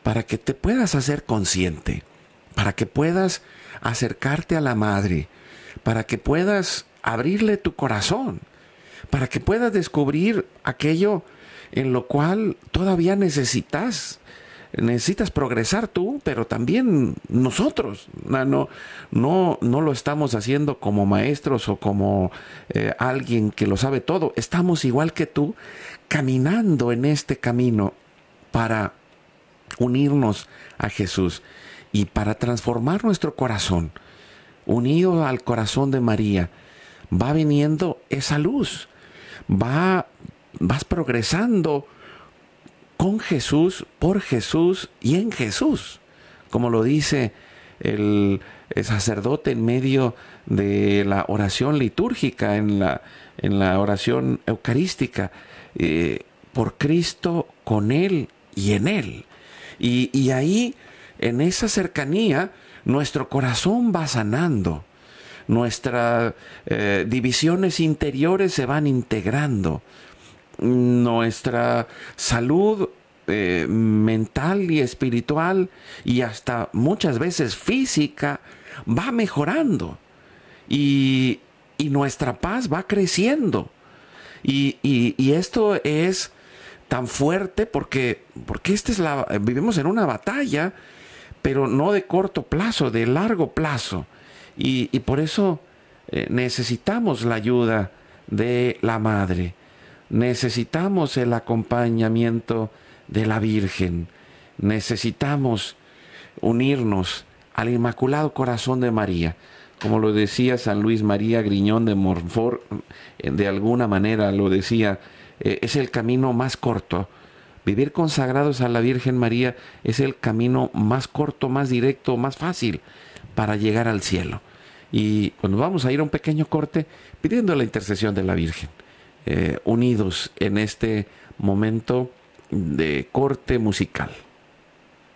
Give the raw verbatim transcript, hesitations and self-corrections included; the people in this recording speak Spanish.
para que te puedas hacer consciente, para que puedas acercarte a la Madre, para que puedas abrirle tu corazón, para que puedas descubrir aquello en lo cual todavía necesitas, necesitas progresar tú, pero también nosotros. No, no, no, no lo estamos haciendo como maestros o como eh, alguien que lo sabe todo. Estamos igual que tú, caminando en este camino para unirnos a Jesús y para transformar nuestro corazón. Unido al corazón de María, va viniendo esa luz, va, vas progresando con Jesús, por Jesús y en Jesús, como lo dice el, el sacerdote en medio de la oración litúrgica, en la, en la oración eucarística, eh, por Cristo, con Él y en Él. Y, y ahí, en esa cercanía, nuestro corazón va sanando, nuestras eh, divisiones interiores se van integrando, nuestra salud eh, mental y espiritual y hasta muchas veces física va mejorando y, y nuestra paz va creciendo. Y, y, y esto es tan fuerte porque, porque esta es la, vivimos en una batalla, pero no de corto plazo, de largo plazo. Y, y por eso eh, necesitamos la ayuda de la Madre. Necesitamos el acompañamiento de la Virgen. Necesitamos unirnos al Inmaculado Corazón de María. Como lo decía San Luis María Griñón de Montfort, de alguna manera lo decía, eh, es el camino más corto. Vivir consagrados a la Virgen María es el camino más corto, más directo, más fácil para llegar al cielo. Y cuando vamos a ir a un pequeño corte, pidiendo la intercesión de la Virgen, eh, unidos en este momento de corte musical.